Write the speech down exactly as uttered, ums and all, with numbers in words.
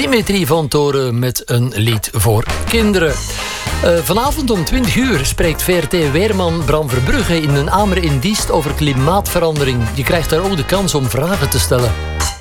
Dimitri van Toren met een lied voor kinderen. Uh, vanavond om twintig uur spreekt V R T-weerman Bram Verbrugge in een Amer in Diest over klimaatverandering. Je krijgt daar ook de kans om vragen te stellen.